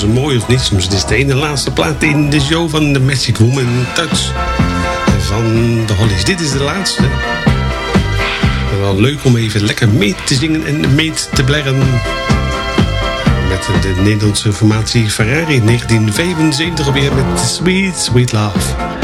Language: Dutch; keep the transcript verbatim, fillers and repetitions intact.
soms mooi of niet. Soms is het de ene laatste plaat in de show van The Magic Woman Touch van de Hollies. Dit is de laatste. Wel leuk om even lekker mee te zingen en mee te blerren met de Nederlandse formatie Ferrari negentien vijfenzeventig alweer met Sweet Sweet Love.